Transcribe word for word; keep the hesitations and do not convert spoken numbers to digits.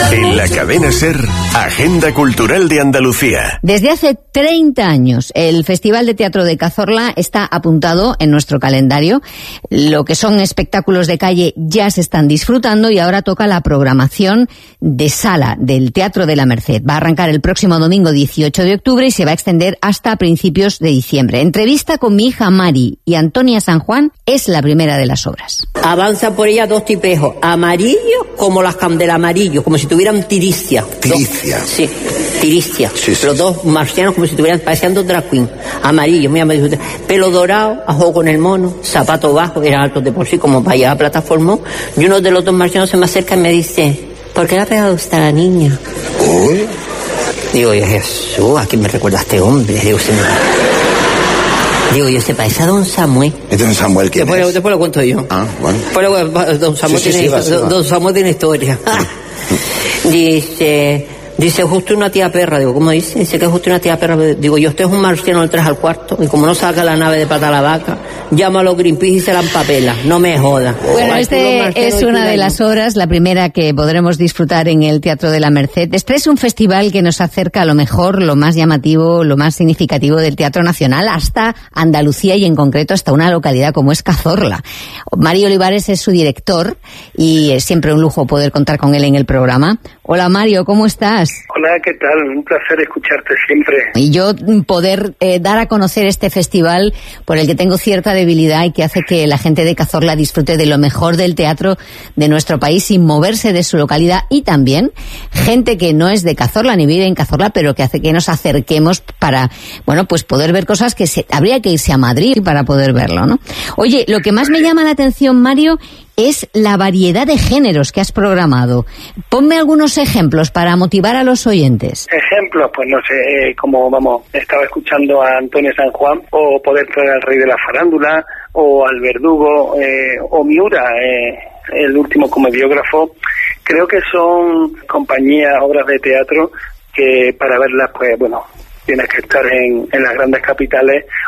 En la cadena SER, Agenda Cultural de Andalucía. Desde hace treinta años, el Festival de Teatro de Cazorla está apuntado en nuestro calendario. Lo que son espectáculos de calle ya se están disfrutando y ahora toca la programación de sala del Teatro de la Merced. Va a arrancar el próximo domingo dieciocho de octubre y se va a extender hasta principios de diciembre. Entrevista con mi hija Mari y Antonia San Juan es la primera de las obras. Avanza por ella dos tipejos, amarillos como las candelas, amarillos, como si tuvieran tiricia. Tiricia. Dos, sí, tiricia. Sí, sí. Los dos marcianos como si tuvieran, parecían dos drag queen. Amarillos, muy amarillos. Pelo dorado, a juego con el mono, zapato bajo, eran altos de por sí, como para allá a plataforma. Y uno de los dos marcianos se me acerca y me dice, ¿por qué le ha pegado usted a la niña? Uy. Digo yo, Jesús, ¿a quién me recuerda este hombre? Digo, se me... Digo, yo se parece a don Samuel. ¿Este don Samuel quién después, es? Después lo cuento yo. Ah, bueno. Después, don Samuel Sí, sí, tiene, sí, va, don, va. don Samuel tiene historia. Dice, dice, justo una tía perra. Digo, ¿cómo dice? Dice que es justo una tía perra. Digo, yo, usted es un marciano del tres al cuarto. Y como no saca la nave de pata a la vaca, llama a los Greenpeace y se la empapela. No me joda. Bueno, este es una de las obras, la primera que podremos disfrutar en el Teatro de la Merced. Este es un festival que nos acerca a lo mejor, lo más llamativo, lo más significativo del Teatro Nacional hasta Andalucía y en concreto hasta una localidad como es Cazorla. Mario Olivares es su director y es siempre un lujo poder contar con él en el programa. Hola Mario, ¿cómo estás? Hola, ¿qué tal? Un placer escucharte siempre. Y yo poder eh, dar a conocer este festival por el que tengo cierta debilidad y que hace que la gente de Cazorla disfrute de lo mejor del teatro de nuestro país sin moverse de su localidad, y también gente que no es de Cazorla ni vive en Cazorla, pero que hace que nos acerquemos para, bueno, pues poder ver cosas que se, habría que irse a Madrid para poder verlo, ¿no? Oye, lo que más me llama la atención, Mario, es la variedad de géneros que has programado. Ponme algunos ejemplos para motivar a los oyentes. Ejemplos, pues no sé, eh, como vamos, estaba escuchando a Antonio San Juan, o poder traer al rey de la farándula, o al verdugo, eh, o Miura, eh, el último comediógrafo. Creo que son compañías, obras de teatro que para verlas, pues bueno, tienes que estar en, en las grandes capitales